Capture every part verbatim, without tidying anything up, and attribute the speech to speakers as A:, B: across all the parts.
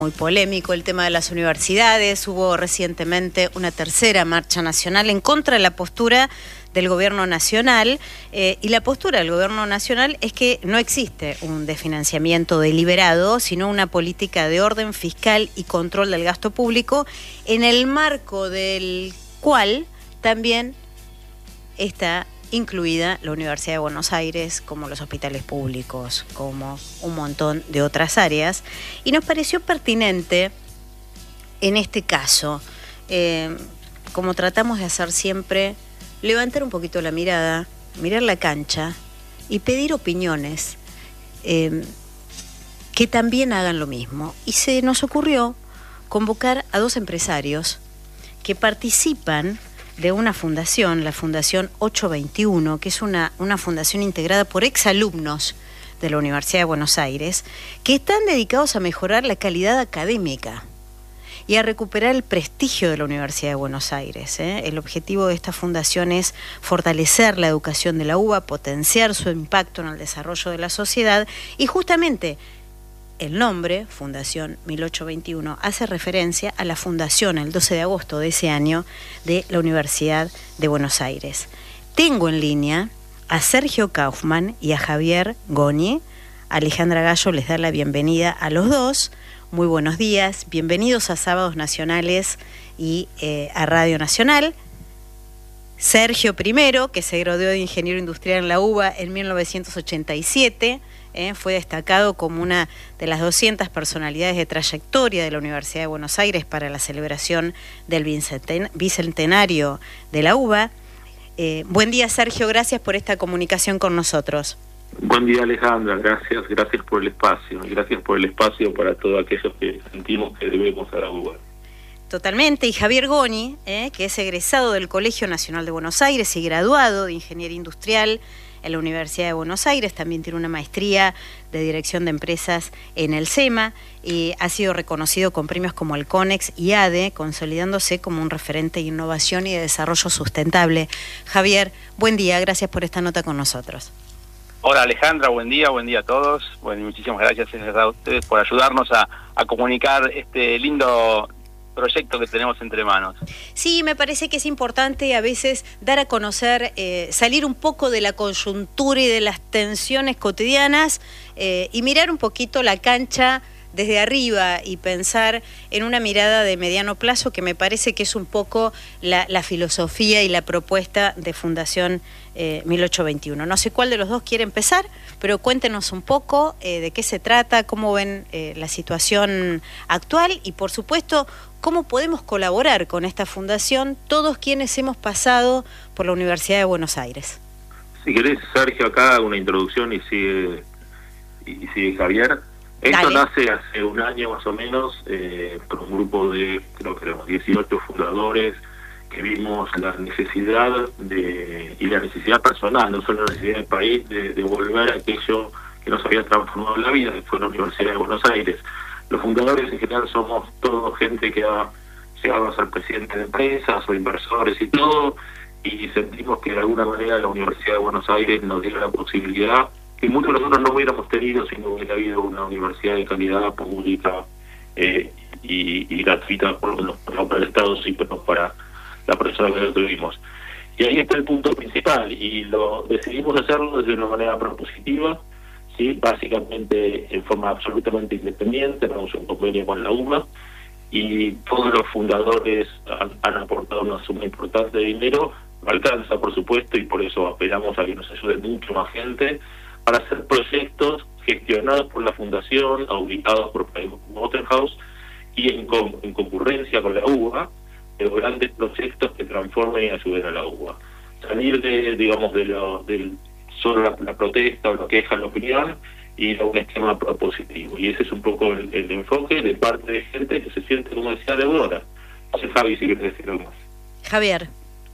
A: Muy polémico el tema de las universidades. Hubo recientemente una tercera marcha nacional en contra de la postura del gobierno nacional, eh, y la postura del gobierno nacional es que no existe un desfinanciamiento deliberado, sino una política de orden fiscal y control del gasto público, en el marco del cual también está incluida la Universidad de Buenos Aires, como los hospitales públicos, como un montón de otras áreas. Y nos pareció pertinente, en este caso, eh, como tratamos de hacer siempre, levantar un poquito la mirada, mirar la cancha y pedir opiniones eh, que también hagan lo mismo. Y se nos ocurrió convocar a dos empresarios que participan de una fundación, la Fundación ocho veintiuno, que es una, una fundación integrada por exalumnos de la Universidad de Buenos Aires, que están dedicados a mejorar la calidad académica y a recuperar el prestigio de la Universidad de Buenos Aires. ¿eh? El objetivo de esta fundación es fortalecer la educación de la U B A, potenciar su impacto en el desarrollo de la sociedad, y justamente el nombre, Fundación mil ochocientos veintiuno, hace referencia a la fundación el doce de agosto de ese año de la Universidad de Buenos Aires. Tengo en línea a Sergio Kaufmann y a Javier Goni. Alejandra Gallo les da la bienvenida a los dos. Muy buenos días, bienvenidos a Sábados Nacionales y eh, a Radio Nacional. Sergio primero, que se graduó de Ingeniero Industrial en la U B A en mil novecientos ochenta y siete, Eh, fue destacado como una de las doscientas personalidades de trayectoria de la Universidad de Buenos Aires para la celebración del bicentenario de la U B A. Eh, buen día, Sergio, gracias por esta comunicación con nosotros.
B: Buen día, Alejandra, gracias, gracias por el espacio, gracias por el espacio para todos aquellos que sentimos que debemos a la U B A.
A: Totalmente, y Javier Goni, eh, que es egresado del Colegio Nacional de Buenos Aires y graduado de Ingeniería Industrial en la Universidad de Buenos Aires, también tiene una maestría de Dirección de Empresas en el SEMA y ha sido reconocido con premios como el CONEX y A D E, consolidándose como un referente de innovación y de desarrollo sustentable. Javier, buen día, gracias por esta nota con nosotros.
C: Hola Alejandra, buen día, buen día a todos. Bueno, muchísimas gracias a ustedes por ayudarnos a, a comunicar este lindo proyecto que tenemos entre manos.
A: Sí, me parece que es importante a veces dar a conocer, eh, salir un poco de la coyuntura y de las tensiones cotidianas eh, y mirar un poquito la cancha desde arriba y pensar en una mirada de mediano plazo, que me parece que es un poco la, la filosofía y la propuesta de Fundación eh, mil ochocientos veintiuno. No sé cuál de los dos quiere empezar, pero cuéntenos un poco eh, de qué se trata, cómo ven eh, la situación actual y, por supuesto, cómo podemos colaborar con esta fundación todos quienes hemos pasado por la Universidad de Buenos Aires.
B: Si querés, Sergio, acá una introducción y sigue, y sigue Javier. Esto
A: Dale.
B: nace hace un año más o menos eh, por un grupo de, creo que éramos dieciocho fundadores, que vimos la necesidad de, y la necesidad personal, no solo la necesidad del país, de devolver aquello que nos había transformado la vida, que fue la Universidad de Buenos Aires. Los fundadores en general somos todos gente que ha llegado a ser presidente de empresas o inversores y todo, y sentimos que de alguna manera la Universidad de Buenos Aires nos dio la posibilidad que muchos de nosotros no hubiéramos tenido si no hubiera habido una universidad de calidad pública eh, y, y gratuita, por lo menos no para el Estado, sí, pero para la persona que lo tuvimos. Y ahí está el punto principal, y lo decidimos hacerlo desde una manera propositiva, ¿sí? Básicamente en forma absolutamente independiente. Tenemos un convenio con la U B A, y todos los fundadores han, han aportado una suma importante de dinero, alcanza por supuesto, y por eso apelamos a que nos ayude mucho más gente, para hacer proyectos gestionados por la Fundación, auditados por Waterhouse y en, con, en concurrencia con la U B A, de grandes proyectos que transformen y ayuden a la U B A. Salir de, digamos, de lo, del solo la, la protesta o la queja, la opinión, y ir a un esquema propositivo. Y ese es un poco el, el enfoque de parte de gente que se siente, como decía, deudora. No sé, Javi, si quieres decir algo más.
A: Javier.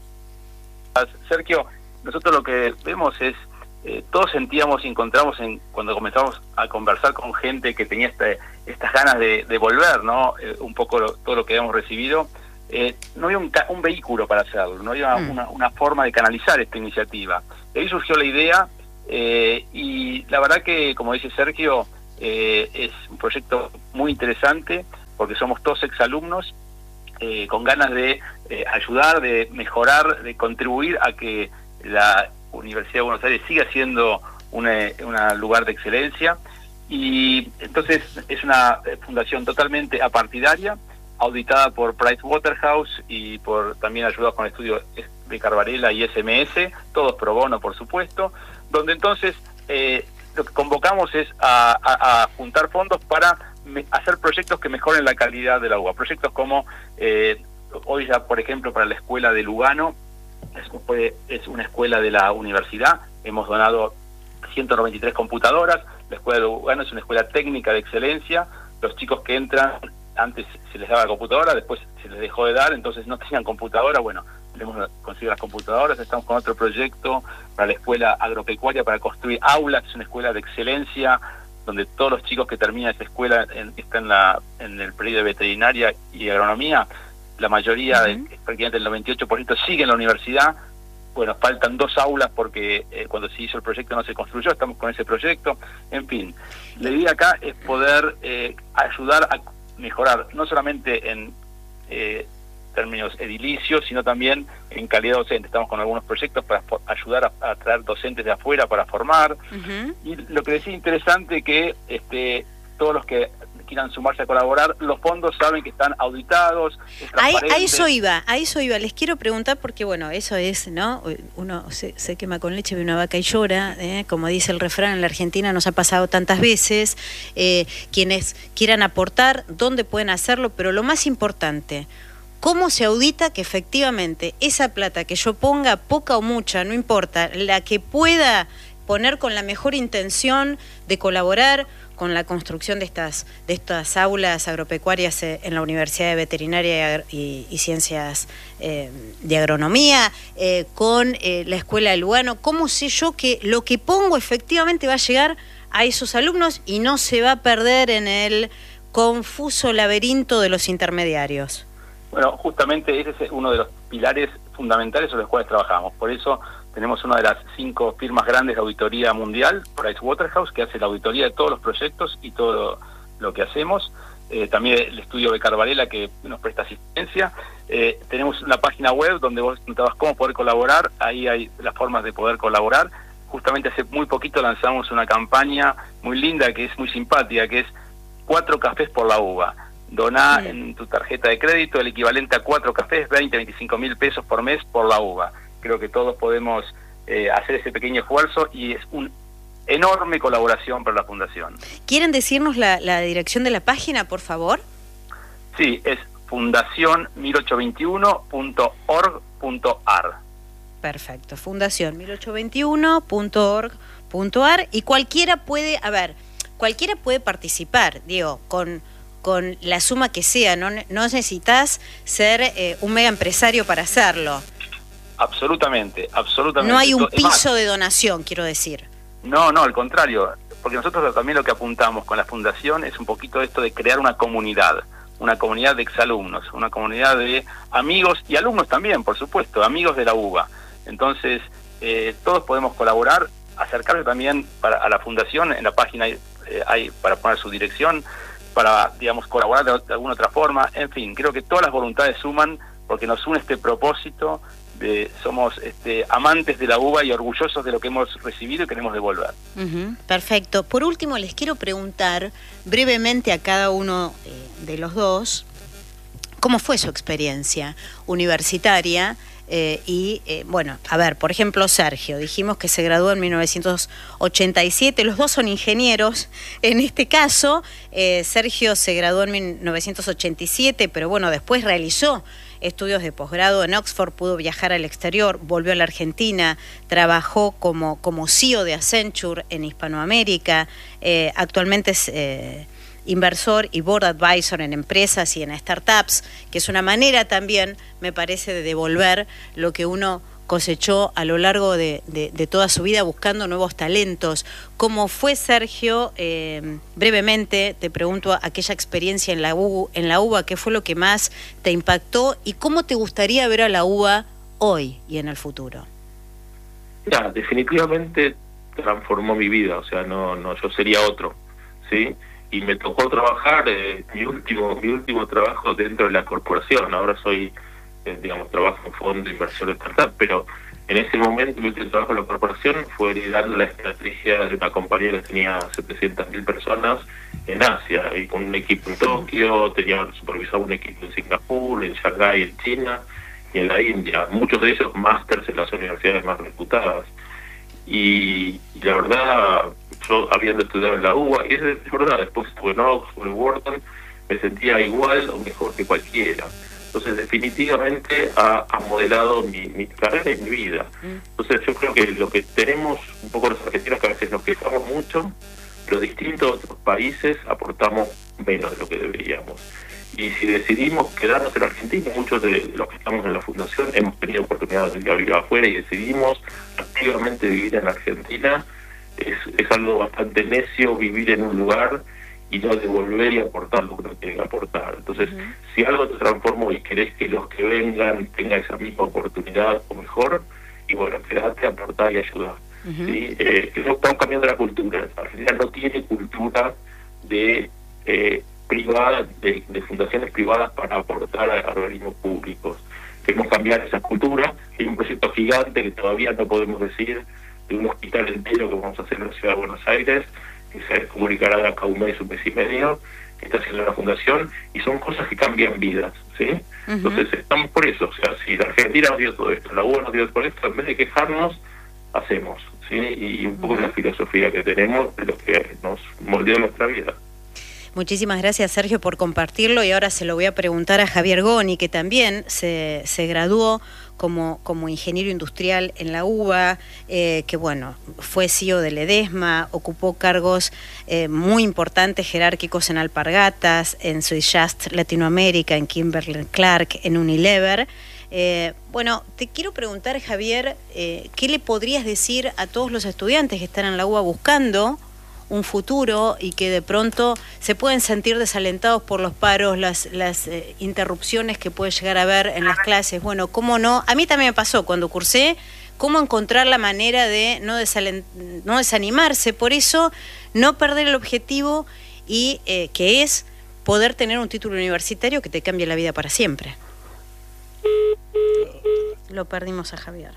C: Sergio, nosotros lo que vemos es Eh, todos sentíamos y encontramos en, cuando comenzamos a conversar con gente que tenía este, estas ganas de, de volver, ¿no? Eh, un poco lo, todo lo que habíamos recibido, eh, no había un, un vehículo para hacerlo, no había mm. una, una forma de canalizar esta iniciativa. De ahí surgió la idea eh, y la verdad que, como dice Sergio, Eh, es un proyecto muy interesante porque somos todos exalumnos eh, con ganas de eh, ayudar, de mejorar, de contribuir a que la Universidad de Buenos Aires siga siendo un lugar de excelencia. Y entonces es una fundación totalmente apartidaria, auditada por Pricewaterhouse y por también ayudados con estudios de Carvarela y S M S, todos pro bono, por supuesto, donde entonces eh, lo que convocamos es a, a, a juntar fondos para me, hacer proyectos que mejoren la calidad del agua. Proyectos como, eh, hoy ya, por ejemplo, para la escuela de Lugano, es, es una escuela de la universidad, hemos donado ciento noventa y tres computadoras. La escuela de Lugano es una escuela técnica de excelencia. Los chicos que entran, antes se les daba la computadora, después se les dejó de dar, entonces no tenían computadora. Bueno, le hemos conseguido las computadoras. Estamos con otro proyecto para la escuela agropecuaria para construir aulas. Es una escuela de excelencia donde todos los chicos que terminan esa escuela en, están en, la, en el periodo de veterinaria y agronomía. La mayoría, uh-huh. de, prácticamente el noventa y ocho por ciento, sigue en la universidad. Bueno, faltan dos aulas porque eh, cuando se hizo el proyecto no se construyó, estamos con ese proyecto. En fin, la idea acá es poder eh, ayudar a mejorar, no solamente en eh, términos edilicios, sino también en calidad docente. Estamos con algunos proyectos para ayudar a, a traer docentes de afuera para formar. Uh-huh. Y lo que decía interesante que este, todos los que quieran sumarse a colaborar, los fondos saben que están auditados.
A: Ahí, a eso iba, a eso iba. Les quiero preguntar porque, bueno, eso es, ¿no? Uno se, se quema con leche, ve una vaca y llora, ¿eh? Como dice el refrán, en la Argentina nos ha pasado tantas veces. Eh, quienes quieran aportar, ¿dónde pueden hacerlo? Pero lo más importante, ¿cómo se audita que efectivamente esa plata que yo ponga, poca o mucha, no importa, la que pueda poner con la mejor intención de colaborar con la construcción de estas de estas aulas agropecuarias en la Universidad de Veterinaria y, y Ciencias eh, de Agronomía, eh, con eh, la Escuela de Lugano? ¿Cómo sé yo que lo que pongo efectivamente va a llegar a esos alumnos y no se va a perder en el confuso laberinto de los intermediarios?
C: Bueno, justamente ese es uno de los pilares fundamentales sobre los cuales trabajamos. Por eso tenemos una de las cinco firmas grandes de auditoría mundial, Pricewaterhouse, que hace la auditoría de todos los proyectos y todo lo, lo que hacemos. Eh, también el estudio de Carvarela, que nos presta asistencia. Eh, tenemos una página web donde vos notabas cómo poder colaborar. Ahí hay las formas de poder colaborar. Justamente hace muy poquito lanzamos una campaña muy linda, que es muy simpática, que es cuatro cafés por la uva. Doná sí. en tu tarjeta de crédito el equivalente a cuatro cafés, veinte, veinticinco mil pesos por mes por la uva. Creo que todos podemos eh, hacer ese pequeño esfuerzo y es una enorme colaboración para la Fundación.
A: ¿Quieren decirnos la, la dirección de la página, por favor?
C: Sí, es fundación mil ochocientos veintiuno punto org punto ar.
A: Perfecto, fundación mil ochocientos veintiuno punto org punto ar, y cualquiera puede, a ver, cualquiera puede participar, digo, con... con la suma que sea, no, no necesitas ser eh, un mega empresario para hacerlo.
C: Absolutamente, absolutamente.
A: No hay un piso de donación, quiero decir.
C: No, no, al contrario, porque nosotros también lo que apuntamos con la Fundación es un poquito esto de crear una comunidad, una comunidad de exalumnos, una comunidad de amigos y alumnos también, por supuesto, amigos de la U B A. Entonces, eh, todos podemos colaborar, acercarse también para, a la Fundación, en la página hay, eh, hay para poner su dirección, para, digamos, colaborar de, de alguna otra forma. En fin, creo que todas las voluntades suman porque nos une este propósito de somos este, amantes de la uva y orgullosos de lo que hemos recibido y queremos devolver.
A: Uh-huh, perfecto. Por último, les quiero preguntar brevemente a cada uno eh, de los dos cómo fue su experiencia universitaria. Eh, y, eh, bueno, a ver, por ejemplo, Sergio, dijimos que se graduó en mil novecientos ochenta y siete, los dos son ingenieros, en este caso, eh, Sergio se graduó en mil novecientos ochenta y siete, pero bueno, después realizó estudios de posgrado en Oxford, pudo viajar al exterior, volvió a la Argentina, trabajó como, como C E O de Accenture en Hispanoamérica, eh, actualmente es... Eh, inversor y board advisor en empresas y en startups, que es una manera también, me parece, de devolver lo que uno cosechó a lo largo de, de, de toda su vida buscando nuevos talentos. ¿Cómo fue, Sergio? Eh, brevemente te pregunto aquella experiencia en la U, en la U B A, ¿qué fue lo que más te impactó y cómo te gustaría ver a la U B A hoy y en el futuro?
B: Ya, definitivamente transformó mi vida, o sea, no, no, yo sería otro. ¿sí? Y me tocó trabajar, eh, mi último mi último trabajo dentro de la corporación. Ahora soy, eh, digamos, trabajo en fondo de inversión de startup, pero en ese momento mi último trabajo en la corporación fue liderando la estrategia de una compañía que tenía setecientas mil personas en Asia, y con un equipo en Tokio, tenía supervisado un equipo en Singapur, en Shanghái, en China y en la India, muchos de ellos másters en las universidades más reputadas. Y, y la verdad, yo habiendo estudiado en la U B A, y es, es verdad, después estuve en Oxford, en Wharton, me sentía igual o mejor que cualquiera. Entonces definitivamente ha, ha modelado mi, mi carrera y mi vida. Entonces yo creo que lo que tenemos un poco los argentinos, que a veces nos quejamos mucho, pero distintos otros países aportamos menos de lo que deberíamos. Y si decidimos quedarnos en Argentina, muchos de los que estamos en la fundación hemos tenido oportunidad de vivir afuera y decidimos activamente vivir en Argentina, es, es algo bastante necio vivir en un lugar y no devolver y aportar lo que uno tiene que aportar. Entonces, uh-huh. si algo te transformó y querés que los que vengan tengan esa misma oportunidad o mejor, y bueno, quedate, aportar y ayudar. Uh-huh. ¿Sí? Eh, que no estamos cambiando la cultura. Argentina no tiene cultura de eh, privada, de, de fundaciones privadas para aportar a organismos públicos. Queremos cambiar esa cultura. Hay un proyecto gigante que todavía no podemos decir, de un hospital entero que vamos a hacer en la ciudad de Buenos Aires, que se comunicará de acá un mes, un mes y medio, que está haciendo la fundación, y son cosas que cambian vidas, ¿sí? Uh-huh. Entonces estamos por eso. O sea, si la Argentina nos dio todo esto, la U B A nos dio todo esto, en vez de quejarnos, hacemos, ¿sí? Y un poco uh-huh. la filosofía que tenemos de lo que nos moldeó nuestra vida.
A: Muchísimas gracias, Sergio, por compartirlo, y ahora se lo voy a preguntar a Javier Goni, que también se, se graduó como, como ingeniero industrial en la U B A, eh, que bueno, fue C E O de Ledesma, ocupó cargos eh, muy importantes, jerárquicos en Alpargatas, en Swiss Just Latinoamérica, en Kimberly-Clark, en Unilever. Eh, bueno, te quiero preguntar, Javier, eh, ¿qué le podrías decir a todos los estudiantes que están en la U B A buscando un futuro y que de pronto se pueden sentir desalentados por los paros, las, las eh, interrupciones que puede llegar a haber en las clases? Bueno, ¿cómo no? A mí también me pasó cuando cursé, cómo encontrar la manera de no, desalen, no desanimarse, por eso no perder el objetivo, y eh, que es poder tener un título universitario que te cambie la vida para siempre. Lo perdimos a Javier.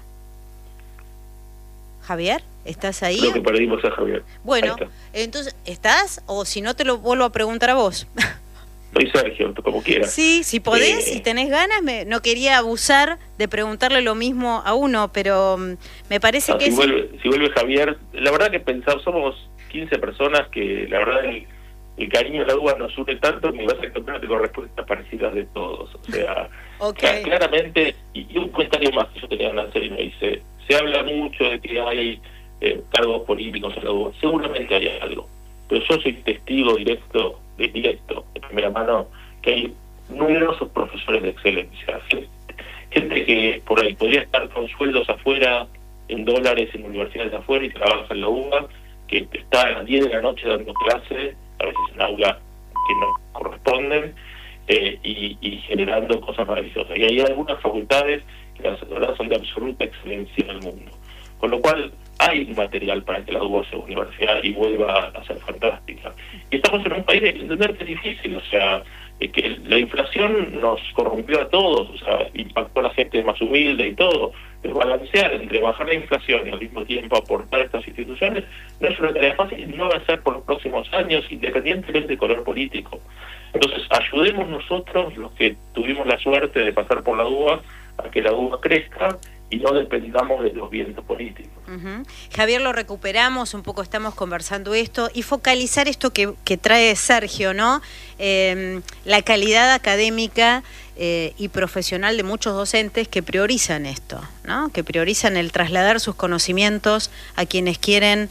A: Javier, ¿estás ahí?
B: Creo que perdimos a Javier.
A: Bueno, entonces, ¿estás? O si no, te lo vuelvo a preguntar a vos.
B: Soy Sergio, como quieras.
A: Sí, si podés,
B: eh...
A: si tenés ganas, me, no quería abusar de preguntarle lo mismo a uno, pero um, me parece
B: no,
A: que...
B: Si,
A: es...
B: vuelve, si vuelve Javier, la verdad que pensamos, somos quince personas que la verdad el, el cariño de la U B A nos une tanto que vas a encontrar con respuestas parecidas de todos. O sea, okay. claramente, y, y un comentario más que yo tenía que hacer y me dice, se habla mucho de que hay eh, cargos políticos en la U B A, seguramente hay algo, pero yo soy testigo directo, de directo, de primera mano, que hay numerosos profesores de excelencia, gente, gente que por ahí podría estar con sueldos afuera, en dólares, en universidades de afuera, y trabaja en la U B A, que está a las diez de la noche dando clase, a veces en aula que no corresponden, eh, y, y generando cosas maravillosas. Y hay algunas facultades que las verdad son de absoluta excelencia en el mundo. Con lo cual hay un material para que la U B A sea universidad y vuelva a ser fantástica. Y estamos en un país de entender que es difícil, o sea, eh, que la inflación nos corrompió a todos, o sea, impactó a la gente más humilde y todo. Pero balancear entre bajar la inflación y al mismo tiempo aportar a estas instituciones no es una tarea fácil, y no va a ser por los próximos años, independientemente del color político. Entonces, ayudemos nosotros, los que tuvimos la suerte de pasar por la U B A, a que la U B A crezca y no dependamos de los vientos políticos.
A: Uh-huh. Javier, lo recuperamos, un poco estamos conversando esto, y focalizar esto que, que trae Sergio, ¿no? Eh, la calidad académica eh, y profesional de muchos docentes que priorizan esto, ¿no? Que priorizan el trasladar sus conocimientos a quienes quieren,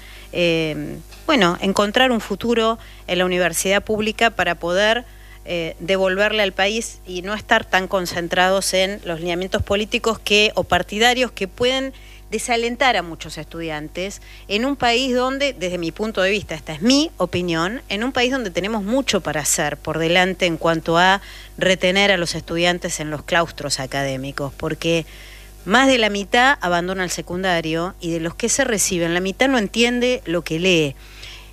A: eh, bueno, encontrar un futuro en la universidad pública para poder Eh, devolverle al país y no estar tan concentrados en los lineamientos políticos que o partidarios que pueden desalentar a muchos estudiantes en un país donde, desde mi punto de vista, esta es mi opinión, en un país donde tenemos mucho para hacer por delante en cuanto a retener a los estudiantes en los claustros académicos, porque más de la mitad abandona el secundario, y de los que se reciben, la mitad no entiende lo que lee.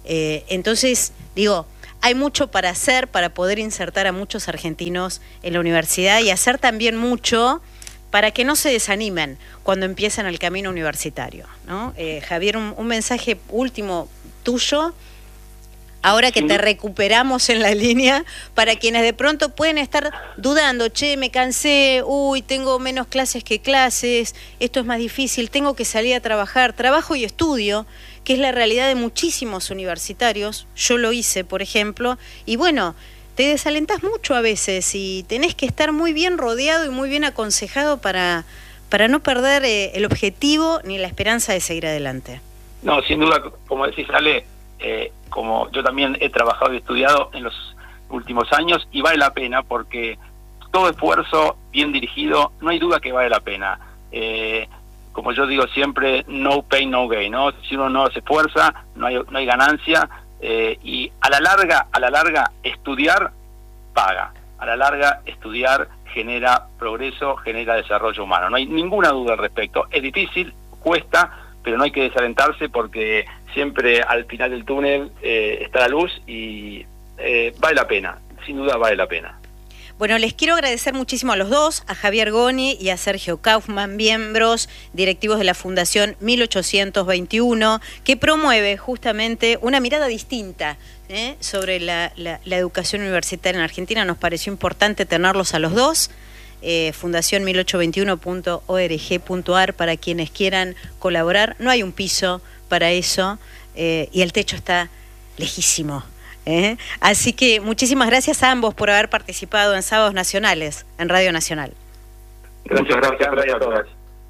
A: Eh, entonces, digo, hay mucho para hacer para poder insertar a muchos argentinos en la universidad y hacer también mucho para que no se desanimen cuando empiezan el camino universitario, ¿no? Eh, Javier, un, un mensaje último tuyo, ahora que te recuperamos en la línea, para quienes de pronto pueden estar dudando, che, me cansé, uy, tengo menos clases que clases, esto es más difícil, tengo que salir a trabajar, trabajo y estudio, que es la realidad de muchísimos universitarios, yo lo hice, por ejemplo, y bueno, te desalentás mucho a veces y tenés que estar muy bien rodeado y muy bien aconsejado para, para no perder eh, el objetivo ni la esperanza de seguir adelante.
C: No, sin duda, como decís, Ale, eh, como yo también he trabajado y estudiado en los últimos años, y vale la pena porque todo esfuerzo bien dirigido, no hay duda que vale la pena. Eh, como yo digo siempre, no pain, no gain, ¿no? Si uno no se esfuerza, no hay, no hay ganancia, eh, y a la larga, a la larga, estudiar paga. A la larga, estudiar genera progreso, genera desarrollo humano. No hay ninguna duda al respecto. Es difícil, cuesta, pero no hay que desalentarse porque siempre al final del túnel eh, está la luz y eh, vale la pena, sin duda vale la pena.
A: Bueno, les quiero agradecer muchísimo a los dos, a Javier Goni y a Sergio Kaufman, miembros directivos de la Fundación mil ochocientos veintiuno, que promueve justamente una mirada distinta ¿eh? sobre la, la, la educación universitaria en Argentina. Nos pareció importante tenerlos a los dos. Eh, fundación mil ochocientos veintiuno punto org punto ar para quienes quieran colaborar. No hay un piso para eso eh, y el techo está lejísimo. ¿eh? Así que muchísimas gracias a ambos por haber participado en Sábados Nacionales en Radio Nacional.
C: Muchas gracias, gracias a todas.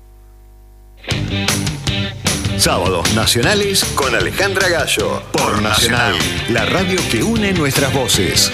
D: Sábados Nacionales con Alejandra Gallo por Nacional, la radio que une nuestras voces.